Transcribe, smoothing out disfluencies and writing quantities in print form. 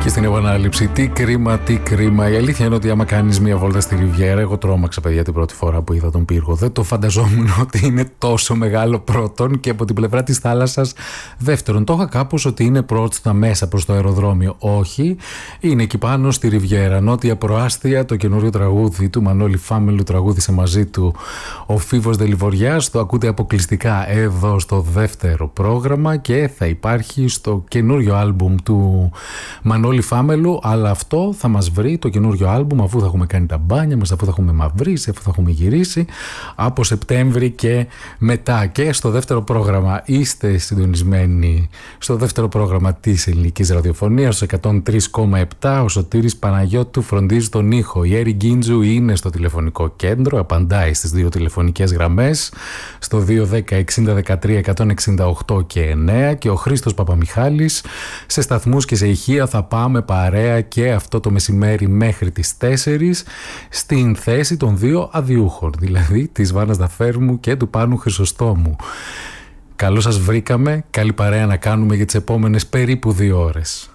Και στην επανάληψη, τι κρίμα, τι κρίμα. Η αλήθεια είναι ότι άμα κάνεις μια βόλτα στη Ριβιέρα, εγώ τρόμαξα, παιδιά, την πρώτη φορά που είδα τον πύργο. Δεν το φανταζόμουν ότι είναι τόσο μεγάλο, πρώτον, και από την πλευρά της θάλασσας, δεύτερον. Το είχα κάπως ότι είναι προς τα μέσα, προς το αεροδρόμιο. Όχι, είναι εκεί πάνω στη Ριβιέρα. Νότια προάστια, το καινούριο τραγούδι του Μανώλη Φάμελου, τραγούδισε μαζί του ο Φίβος Δελιβοριάς. Το ακούτε αποκλειστικά εδώ στο δεύτερο πρόγραμμα και θα υπάρχει στο καινούριο άλμπουμ του Μανώλη Φάμελου, αλλά αυτό θα μας βρει το καινούριο άλμπουμ αφού θα έχουμε κάνει τα μπάνια μας, αφού θα έχουμε μαυρίσει, αφού θα έχουμε γυρίσει από Σεπτέμβρη και μετά. Και στο δεύτερο πρόγραμμα είστε συντονισμένοι στο δεύτερο πρόγραμμα της ελληνικής ραδιοφωνίας, στο 103,7. Ο Σωτήρης Παναγιώτου φροντίζει τον ήχο. Η Έρη Γκίντζου είναι στο τηλεφωνικό κέντρο, απαντάει στις δύο τηλεφωνικές γραμμές, στο 210 60 13 168 και 9, και ο Χρήστος Παπαμιχάλης σε σταθμούς και σε ηχεία. Θα πάμε παρέα και αυτό το μεσημέρι μέχρι τις 4 στην θέση των δύο αδιούχων, δηλαδή της Βάνας Δαφέρμου και του Πάνου Χρυσοστόμου. Καλώς σας βρήκαμε, καλή παρέα να κάνουμε για τις επόμενες περίπου 2 ώρες.